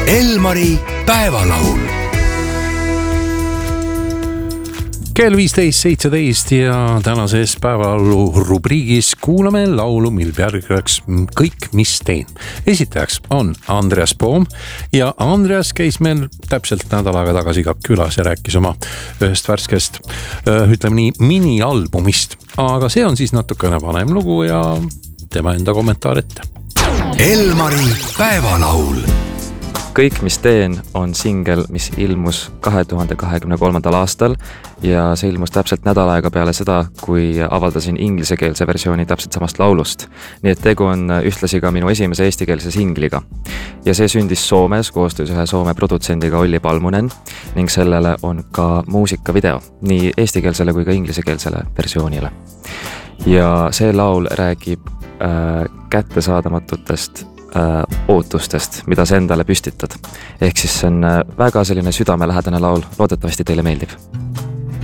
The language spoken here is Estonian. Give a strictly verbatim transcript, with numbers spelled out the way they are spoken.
Elmari päevalaul. Kell viisteist seitseteist ja tänases päevalaulu rubriigis kuulame laulu, mil järgneks Kõik, mis teen. Esitajaks on Andreas Poom ja Andreas käis meil täpselt nädal aega tagasi ka külas ja rääkis oma ühest värskest, ütleme nii, mini-albumist. Aga see on siis natukene vanem lugu ja tema enda kommentaar ette. Elmari päevalaul. Kõik, mis teen, on singel, mis ilmus kahe tuhande kahekümne kolmandal aastal ja see ilmus täpselt nädal aega peale seda, kui avaldasin inglisekeelse versiooni täpselt samast laulust. Nii et tegu on ühtlasi ka minu esimese eestikeelse singliga. Ja see sündis Soomes koostöös ühe Soome produtsendiga Olli Palmunen ning sellele on ka muusikavideo nii eestikeelsele kui ka inglisekeelsele versioonile. Ja see laul räägib äh, kättesaadamatutest ootustest, mida sa endale püstitad. Ehk siis see on väga selline südamelähedane laul, loodetavasti teile meeldib.